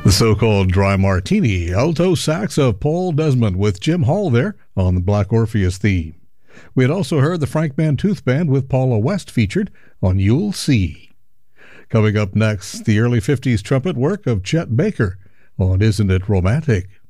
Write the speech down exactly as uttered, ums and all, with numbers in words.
The so-called Dry Martini, alto sax of Paul Desmond with Jim Hall there on the Black Orpheus theme. We had also heard the Frank Mantooth Band with Paula West featured on You'll See. Coming up next, the early fifties trumpet work of Chet Baker on Isn't It Romantic?